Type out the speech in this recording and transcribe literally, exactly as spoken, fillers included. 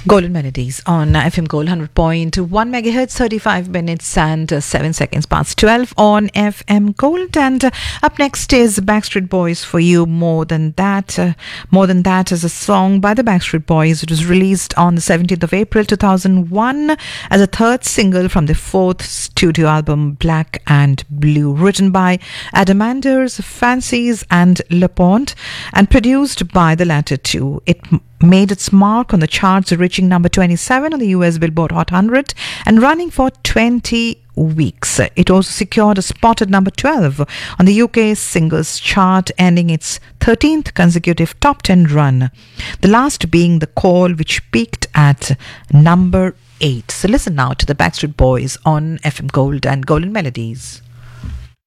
Golden Melodies on F M Gold one hundred point one megahertz, thirty-five minutes and uh, seven seconds past twelve on F M Gold. And uh, up next is Backstreet Boys for you. More Than That. Uh, More Than That is a song by the Backstreet Boys. It was released on the seventeenth of April two thousand one as a third single from the fourth studio album Black and Blue, written by Adam Anders, Fancies and LaPont, and produced by the latter two. It made its mark on the charts, reaching number twenty-seven on the U S Billboard Hot one hundred and running for twenty weeks. It also secured a spot at number twelve on the U K singles chart, ending its thirteenth consecutive top ten run, the last being The Call, which peaked at number eight. So listen now to the Backstreet Boys on F M Gold and Golden Melodies.